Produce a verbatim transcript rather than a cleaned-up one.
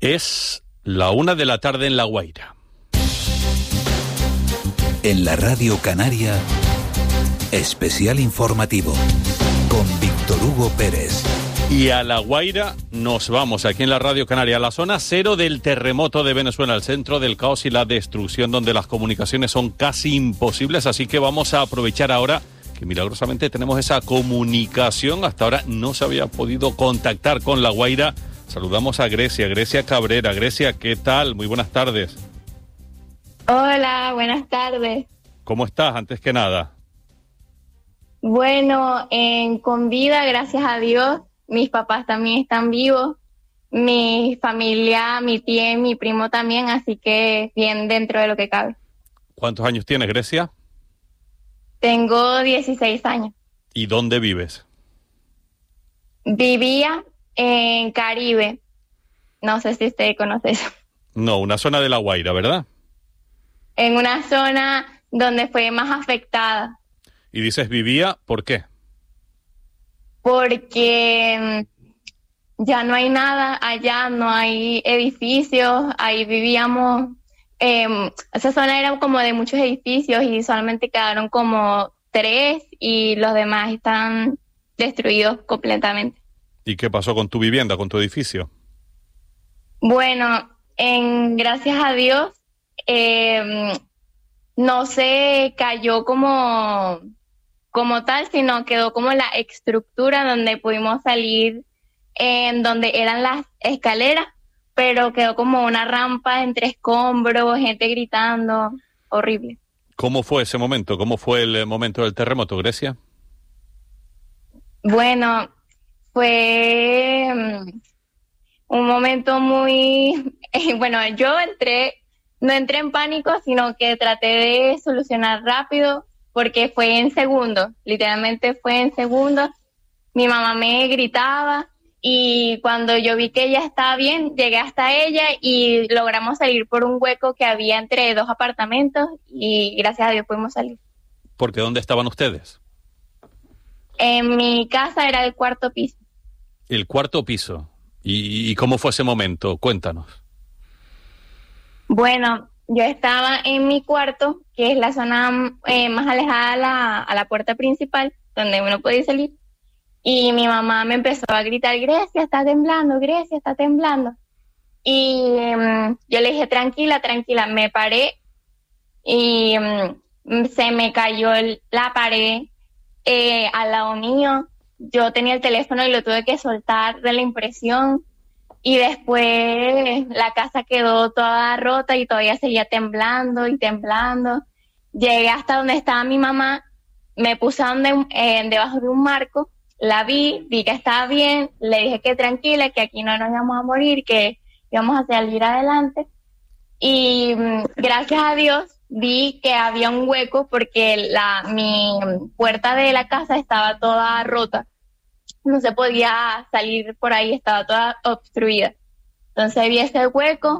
Es la una de la tarde en La Guaira. En la Radio Canaria, especial informativo con Víctor Hugo Pérez. Y a La Guaira nos vamos, aquí en la Radio Canaria, a la zona cero del terremoto de Venezuela, el centro del caos y la destrucción, donde las comunicaciones son casi imposibles, así que vamos a aprovechar ahora que milagrosamente tenemos esa comunicación. Hasta ahora no se había podido contactar con La Guaira. Saludamos a Grecia, Grecia Cabrera. Grecia, ¿qué tal? Muy buenas tardes. Hola, buenas tardes. ¿Cómo estás, antes que nada? Bueno, eh, con vida, gracias a Dios. Mis papás también están vivos. Mi familia, mi tía y mi primo también, así que bien dentro de lo que cabe. ¿Cuántos años tienes, Grecia? Tengo dieciséis años. ¿Y dónde vives? Vivía en Caribe. No sé si usted conoce eso. No, una zona de La Guaira, ¿verdad? En una zona donde fue más afectada. Y dices vivía, ¿por qué? Porque ya no hay nada allá, no hay edificios, ahí vivíamos, eh, esa zona era como de muchos edificios y solamente quedaron como tres y los demás están destruidos completamente. ¿Y qué pasó con tu vivienda, con tu edificio? Bueno, en, gracias a Dios, eh, no se cayó como, como tal, sino quedó como la estructura donde pudimos salir, en donde eran las escaleras, pero quedó como una rampa entre escombros, gente gritando, horrible. ¿Cómo fue ese momento? ¿Cómo fue el momento del terremoto, Grecia? Bueno, fue un momento muy... Bueno, yo entré, no entré en pánico, sino que traté de solucionar rápido, porque fue en segundos, literalmente fue en segundos. Mi mamá me gritaba y cuando yo vi que ella estaba bien, llegué hasta ella y logramos salir por un hueco que había entre dos apartamentos y gracias a Dios pudimos salir. ¿Porque dónde estaban ustedes? En mi casa era el cuarto piso. El cuarto piso. ¿Y, y cómo fue ese momento? Cuéntanos. Bueno, yo estaba en mi cuarto, que es la zona eh, más alejada a la, a la puerta principal, donde uno puede salir, y mi mamá me empezó a gritar, Grecia, está temblando, Grecia, está temblando. Y um, yo le dije, tranquila, tranquila, me paré y um, se me cayó el, la pared eh, al lado mío. Yo tenía el teléfono y lo tuve que soltar de la impresión. Y después la casa quedó toda rota y todavía seguía temblando y temblando. Llegué hasta donde estaba mi mamá, me puse donde, eh, debajo de un marco, la vi, vi que estaba bien, le dije que tranquila, que aquí no nos íbamos a morir, que íbamos a salir adelante. Y gracias a Dios vi que había un hueco porque la, mi puerta de la casa estaba toda rota. No se podía salir por ahí, estaba toda obstruida. Entonces vi ese hueco,